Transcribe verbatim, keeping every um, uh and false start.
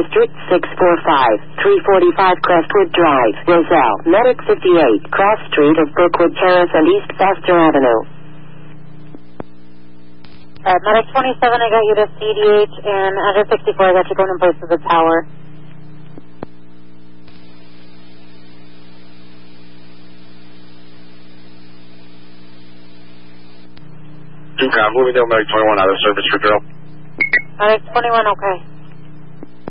District six four five, three forty-five Crestwood Drive, Roselle. Medic fifty-eight, Cross Street of Brookwood Terrace and East Foster Avenue. Uh, Medic twenty-seven, I got you to C D H, and one sixty-four, I got you going in place of the tower. two, moving down Medic twenty-one out of service for drill. Medic twenty-one, okay.